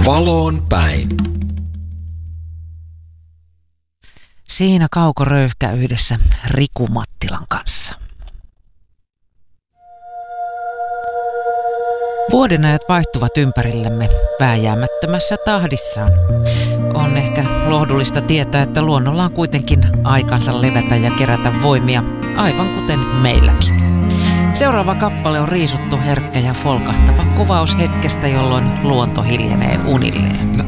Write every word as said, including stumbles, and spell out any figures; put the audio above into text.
Valoon päin. Siinä Kauko Röyhkä yhdessä Riku Mattilan kanssa. Vuodenajat vaihtuvat ympärillemme vääjäämättömässä tahdissaan. On ehkä lohdullista tietää, että luonnolla on kuitenkin aikansa levätä ja kerätä voimia, aivan kuten meilläkin. Seuraava kappale on riisuttu herkkä ja folkahtava kuvaus hetkestä, jolloin luonto hiljenee unilleen.